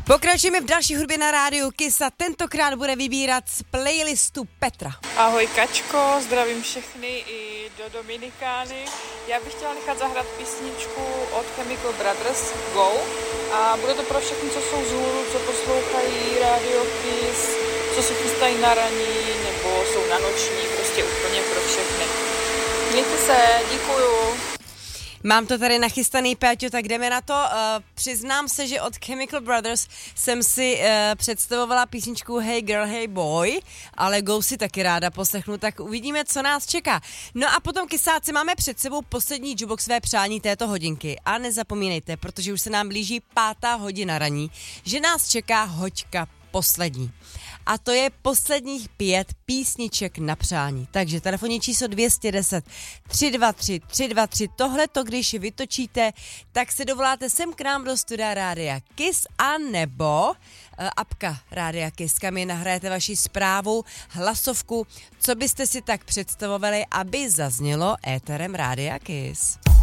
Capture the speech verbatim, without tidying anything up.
Pokračujeme v další hudbě na rádiu Kiss a tentokrát bude vybírat z playlistu Petra. Ahoj Kačko, zdravím všechny i do Dominikány. Já bych chtěla nechat zahrát písničku od Chemical Brothers Go a bude to pro všechny, co jsou z hůru, co poslouchají rádio Kiss, co se chystají na raní nebo jsou na noční, prostě úplně pro všechny. Mějte se, děkuju. Mám to tady nachystaný, Péťo, tak jdeme na to. Uh, přiznám se, že od Chemical Brothers jsem si uh, představovala písničku Hey Girl, Hey Boy, ale Go si taky ráda poslechnu, tak uvidíme, co nás čeká. No a potom, kysáci, máme před sebou poslední jukeboxové přání této hodinky. A nezapomínejte, protože už se nám blíží pátá hodina raní, že nás čeká hoďka poslední. A to je posledních pět písniček na přání. Takže telefonní číslo dvě stě deset tři dva tři tři dva tři. Tohleto, když vytočíte, tak se dovoláte sem k nám do studia Rádia Kiss a nebo uh, apka Rádia Kiss, kam je nahrajete vaši zprávu, hlasovku, co byste si tak představovali, aby zaznělo éterem Rádia Kiss.